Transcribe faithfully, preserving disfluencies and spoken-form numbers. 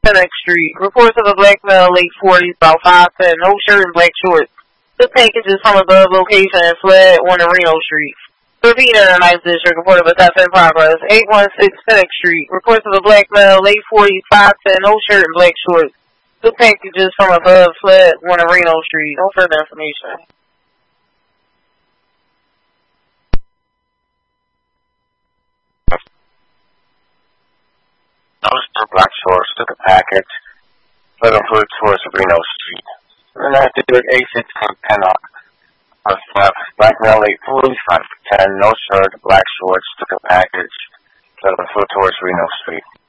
Pennock Street. Reports of a black male, late forties, about five ten, no shirt and black shorts. The packages from above location and fled on Reno Street. Repeat in the ninth District. Report of a theft in progress. eight one six Pennock Street. Reports of a black male, late forties, five ten, no shirt and black shorts. The packages from above fled on Reno Street. No further information. Those two black shorts took a package, fled on foot towards Reno Street. And I did A sixteen Pennock. A black male, late forties, five ten, no shirt, black shorts, took a package, fled on foot towards Reno Street.